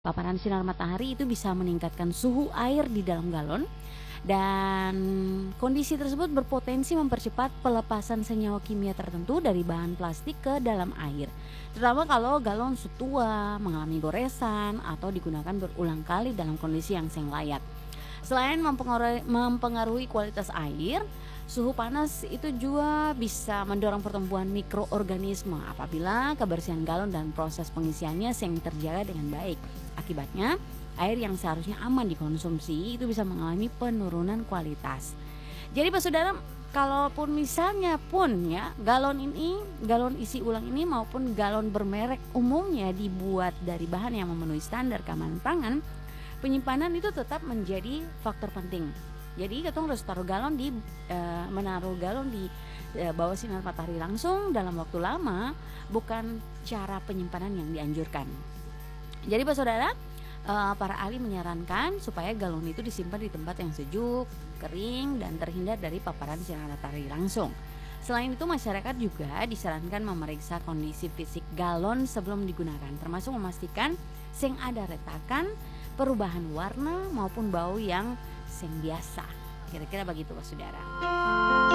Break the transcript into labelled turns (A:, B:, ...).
A: Paparan sinar matahari itu bisa meningkatkan suhu air di dalam galon dan kondisi tersebut berpotensi mempercepat pelepasan senyawa kimia tertentu dari bahan plastik ke dalam air. Terutama kalau galon tua, mengalami goresan atau digunakan berulang kali dalam kondisi yang seng layak. Selain mempengaruhi kualitas air, suhu panas itu juga bisa mendorong pertumbuhan mikroorganisme apabila kebersihan galon dan proses pengisiannya seng terjaga dengan baik. Akibatnya, air yang seharusnya aman dikonsumsi itu bisa mengalami penurunan kualitas. Jadi Pak Saudara, kalaupun misalnya pun ya galon isi ulang ini maupun galon bermerek umumnya dibuat dari bahan yang memenuhi standar keamanan pangan, penyimpanan itu tetap menjadi faktor penting. Jadi kita harus menaruh galon di bawah sinar matahari langsung dalam waktu lama, bukan cara penyimpanan yang dianjurkan. Jadi Pak Saudara, para ahli menyarankan supaya galon itu disimpan di tempat yang sejuk, kering, dan terhindar dari paparan sinar matahari langsung. Selain itu, masyarakat juga disarankan memeriksa kondisi fisik galon sebelum digunakan, termasuk memastikan seng ada retakan, perubahan warna maupun bau yang seng biasa. Kira-kira begitu Pak Saudara.